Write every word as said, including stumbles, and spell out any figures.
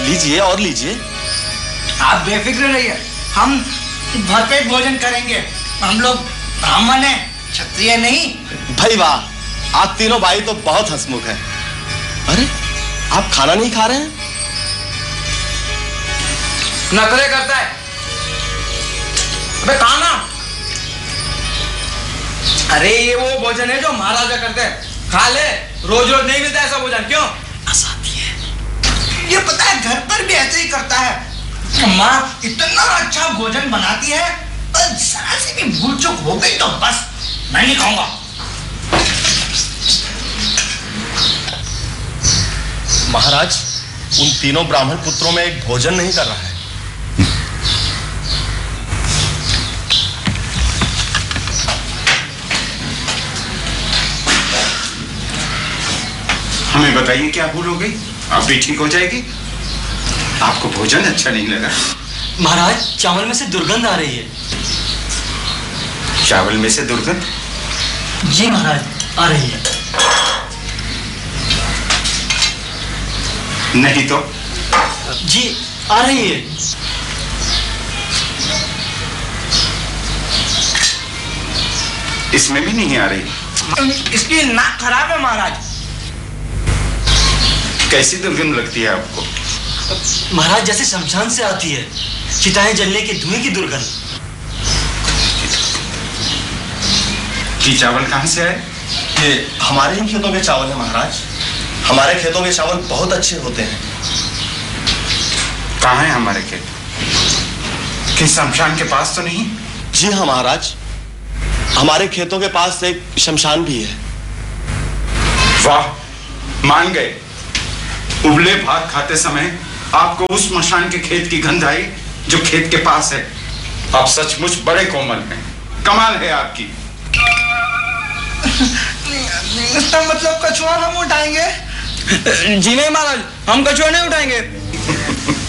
लीजिए और लीजिए। आप बेफिक्र रहिए, हम भरपेट भोजन करेंगे। हम लोग ब्राह्मण हैं, क्षत्रिय नहीं। भाई वाह, आप तीनों भाई तो बहुत हंसमुख हैं। अरे आप खाना नहीं खा रहे हैं? नखरे करता है। अबे खाना। अरे ये वो भोजन है जो महाराजा करते हैं, खा ले। रोज रोज नहीं मिलता ऐसा भोजन। क्यों? आसाती है। ये पता है घर पर भी ऐसे ही करता है। माँ इतना अच्छा भोजन बनाती है, और जरा से भी भूल चूक हो गई तो बस मैं नहीं खाऊंगा। महाराज, उन तीनों ब्राह्मण पुत्रों में एक भोजन नहीं कर रहा है। हमें बताइए क्या भूल हो गई? आप भी ठीक हो जाएगी। आपको भोजन अच्छा नहीं लगा? महाराज, चावल में से दुर्गंध आ रही है। चावल में से दुर्गंध? जी महाराज, आ रही है। नहीं तो? जी आ रही है। इसमें भी नहीं आ रही। इसकी नाक खराब है महाराज। कैसी दुर्गंध लगती है आपको? महाराज, जैसे शमशान से आती है, चिताएं जलने के धुएं की दुर्गंध। ये चावल कहाँ से आए? ये हमारे ही खेतों के चावल है महाराज। हमारे खेतों के चावल बहुत अच्छे होते हैं। कहाँ है हमारे खेत? किस शमशान के पास तो नहीं? जी हाँ महाराज, हमारे खेतों के पास एक शमशान भी है। वाह, मान गए। उबले भात खाते समय आपको उस मशान के खेत की गंध आई जो खेत के पास है। आप सचमुच बड़े कोमल हैं। कमाल है आपकी। इसका मतलब कछुआ हम उठाएंगे? जी नहीं महाराज, हम कछुआ नहीं उठाएंगे।